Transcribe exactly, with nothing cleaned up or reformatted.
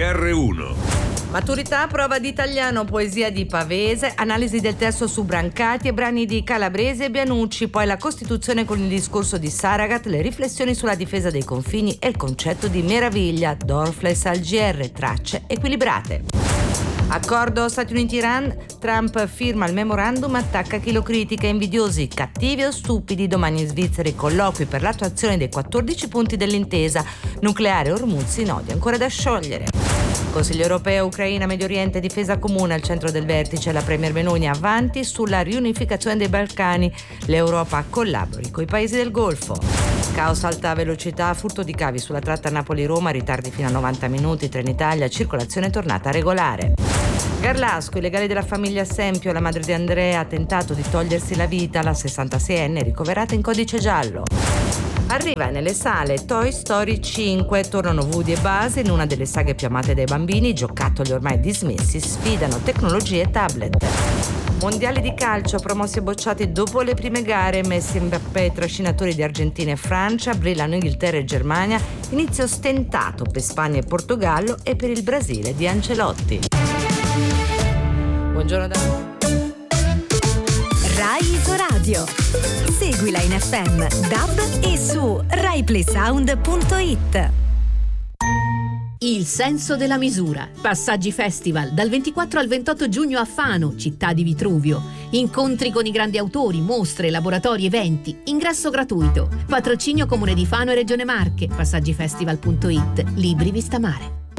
R uno. Maturità, prova di italiano, poesia di Pavese, analisi del testo su Brancati e brani di Calabrese e Bianucci, poi la Costituzione con il discorso di Saragat, le riflessioni sulla difesa dei confini e il concetto di meraviglia, Dorfles al G R, tracce equilibrate. Accordo Stati Uniti-Iran, Trump firma il memorandum, attacca chi lo critica, invidiosi, cattivi o stupidi, domani in Svizzera i colloqui per l'attuazione dei quattordici punti dell'intesa, nucleare Hormuz, nodi ancora da sciogliere. Consiglio europeo, Ucraina, Medio Oriente, difesa comune al centro del vertice, la premier Meloni avanti sulla riunificazione dei Balcani, l'Europa collabori coi paesi del Golfo. Caos alta velocità, furto di cavi sulla tratta Napoli-Roma, ritardi fino a novanta minuti, Trenitalia, circolazione tornata regolare. Garlasco, i legali della famiglia Sempio, la madre di Andrea ha tentato di togliersi la vita, la sessantaseienne ricoverata in codice giallo. Arriva nelle sale Toy Story cinque, tornano Woody e Buzz in una delle saghe più amate dai bambini, i giocattoli ormai dismessi sfidano tecnologie e tablet. Mondiali di calcio, promossi e bocciati dopo le prime gare, Messi e Mbappé, trascinatori di Argentina e Francia, brillano Inghilterra e Germania, inizio stentato per Spagna e Portogallo e per il Brasile di Ancelotti. Buongiorno da Rai Isoradio. Seguila in F M, D A B e su rai play sound punto it. Il senso della misura. Passaggi Festival dal ventiquattro al ventotto giugno a Fano, città di Vitruvio. Incontri con i grandi autori, mostre, laboratori, eventi. Ingresso gratuito. Patrocinio Comune di Fano e Regione Marche. Passaggi festival punto it. Libri vista mare.